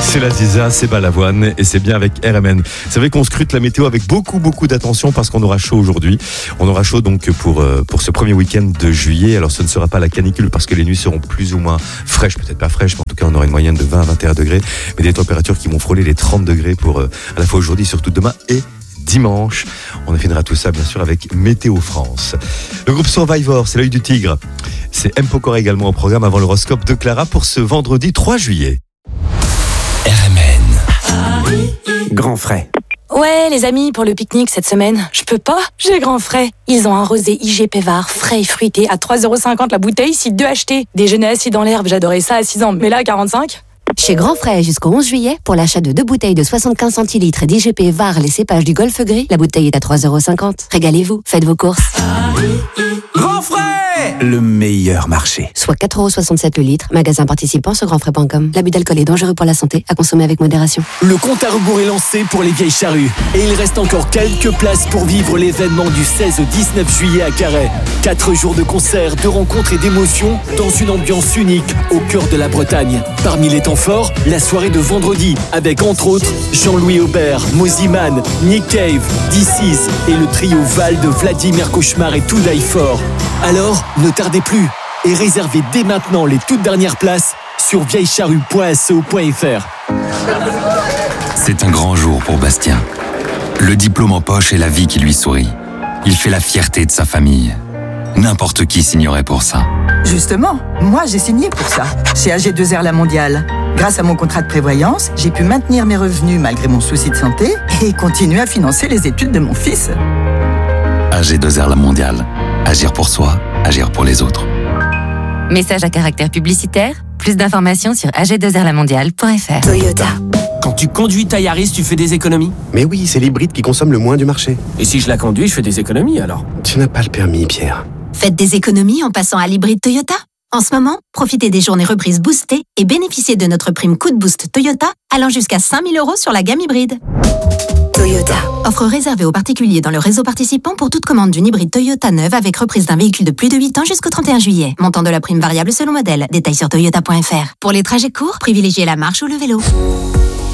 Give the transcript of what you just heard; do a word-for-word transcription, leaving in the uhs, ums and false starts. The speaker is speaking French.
C'est la Ziza, c'est Balavoine et c'est bien avec R M N. Vous savez qu'on scrute la météo avec beaucoup beaucoup d'attention parce qu'on aura chaud aujourd'hui. On aura chaud donc pour, pour ce premier week-end de juillet. Alors ce ne sera pas la canicule parce que les nuits seront plus ou moins fraîches, peut-être pas fraîches, mais en tout cas on aura une moyenne de vingt à vingt et un degrés. Mais des températures qui vont frôler les trente degrés pour à la fois aujourd'hui, surtout demain et dimanche. On affinera tout ça bien sûr avec Météo France. Le groupe Survivor, c'est l'œil du tigre. C'est M. Pokora également au programme avant l'horoscope de Clara pour ce vendredi trois juillet. R M N. Grand frais. Ouais, les amis, pour le pique-nique cette semaine, je peux pas, j'ai grand frais. Ils ont un rosé I G Pévard, frais et fruité, à trois euros cinquante la bouteille, si deux achetés. Déjeuner assis dans l'herbe, j'adorais ça à six ans, mais là, à quarante-cinq. Chez Grand Frais, jusqu'au onze juillet, pour l'achat de deux bouteilles de soixante-quinze centilitres d'I G P V A R, les cépages du Golfe Gris, la bouteille est à trois euros cinquante. Régalez-vous, faites vos courses. Grand frais, le meilleur marché. Soit quatre euros soixante-sept le litre, magasin participant sur grand frais point com. L'abus d'alcool est dangereux pour la santé, à consommer avec modération. Le compte à rebours est lancé pour les Vieilles Charrues. Et il reste encore quelques places pour vivre l'événement du seize au dix-neuf juillet à Carhaix. Quatre jours de concerts, de rencontres et d'émotions dans une ambiance unique au cœur de la Bretagne. Parmi les temps forts, la soirée de vendredi avec entre autres Jean-Louis Aubert, Moziman, Nick Cave, D six et le trio Val de Vladimir Cauchemar et To Die For. Alors, ne tardez plus et réservez dès maintenant les toutes dernières places sur vieille charrue point s o point f r. C'est un grand jour pour Bastien. Le diplôme en poche et la vie qui lui sourit. Il fait la fierté de sa famille. N'importe qui signerait pour ça. Justement, moi j'ai signé pour ça, chez A G deux R La Mondiale. Grâce à mon contrat de prévoyance, j'ai pu maintenir mes revenus malgré mon souci de santé et continuer à financer les études de mon fils. A G deux R La Mondiale. Agir pour soi, agir pour les autres. Message à caractère publicitaire. Plus d'informations sur a g deux r la mondiale point f r. Toyota. Quand tu conduis ta Yaris, tu fais des économies? Mais oui, c'est l'hybride qui consomme le moins du marché. Et si je la conduis, je fais des économies alors? Tu n'as pas le permis, Pierre. Faites des économies en passant à l'hybride Toyota. En ce moment, profitez des journées reprises boostées et bénéficiez de notre prime coup de boost Toyota allant jusqu'à cinq mille euros sur la gamme hybride. Toyota. Offre réservée aux particuliers dans le réseau participant pour toute commande d'une hybride Toyota neuve avec reprise d'un véhicule de plus de huit ans jusqu'au trente et un juillet. Montant de la prime variable selon modèle. Détails sur toyota point f r. Pour les trajets courts, privilégiez la marche ou le vélo.